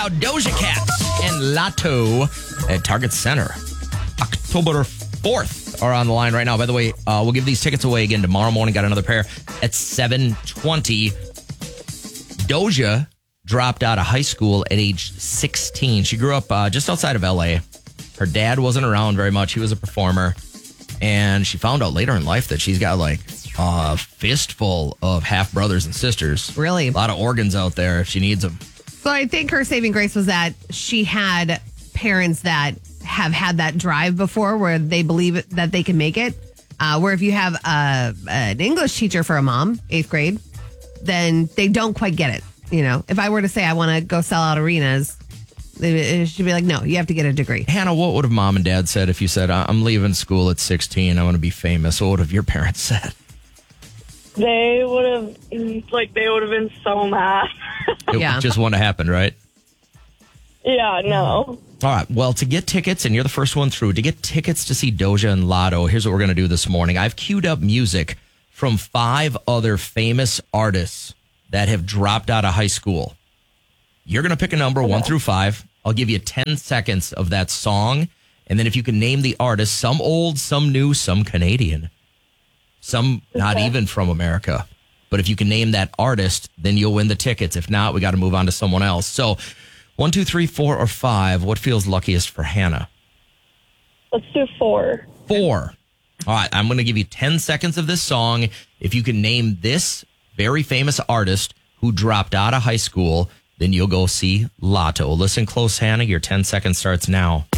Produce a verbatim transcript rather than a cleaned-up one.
out Doja Cat and Lotto at Target Center. October fourth are on the line right now. By the way, uh, we'll give these tickets away again tomorrow morning. Got another pair at seven twenty. Doja dropped out of high school at age sixteen. She grew up uh, just outside of L A. Her dad wasn't around very much. He was a performer. And she found out later in life that she's got like a fistful of half brothers and sisters. Really? A lot of organs out there if she needs them. So I think her saving grace was that she had parents that have had that drive before where they believe that they can make it. Uh, where if you have a, an English teacher for a mom, eighth grade, then they don't quite get it. You know, if I were to say I want to go sell out arenas, it should be like, no, you have to get a degree. Hannah, what would have mom and dad said if you said, I'm leaving school at sixteen, I want to be famous? What would have your parents said? They would have, like, they would have been so mad. It Yeah. just wouldn't have happened, right? Yeah, no. All right. Well, to get tickets, and you're the first one through, to get tickets to see Doja and Lotto, here's what we're going to do this morning. I've queued up music from five other famous artists that have dropped out of high school. You're going to pick a number, one through five. I'll give you ten seconds of that song. And then if you can name the artist, some old, some new, some Canadian, some not Okay. even from America. But if you can name that artist, then you'll win the tickets. If not, we got to move on to someone else. So one, two, three, four, or five. What feels luckiest for Hannah? Let's do four. Four. All right. I'm going to give you ten seconds of this song. If you can name this very famous artist who dropped out of high school, then you'll go see Lotto. Listen close, Hannah. Your ten seconds starts now.